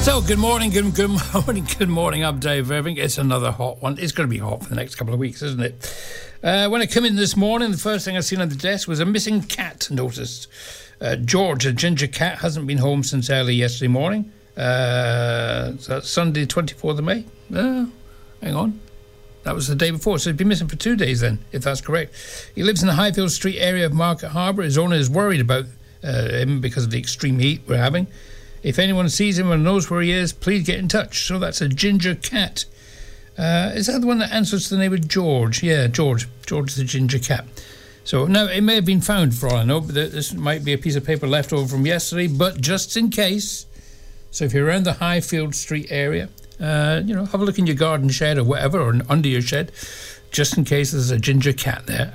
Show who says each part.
Speaker 1: So, good morning, good morning. I'm Dave Irving. It's another hot one. It's going to be hot for the next couple of weeks, isn't it? When I come in this morning, the first thing I seen on the desk was a missing cat noticed. George, a ginger cat, hasn't been home since early yesterday morning. So that's Sunday, 24th of May. Hang on. That was the day before, so he's been missing for 2 days then, if that's correct. He lives in the Highfield Street area of Market Harbour. His owner is worried about him because of the extreme heat we're having. If anyone sees him or knows where he is, please get in touch. So that's a ginger cat. Is that the one that answers to the name of George? Yeah, George. George the ginger cat. So now it may have been found for all I know, but this might be a piece of paper left over from yesterday, but just in case. So if you're around the Highfield Street area, have a look in your garden shed or whatever, or under your shed, just in case there's a ginger cat there.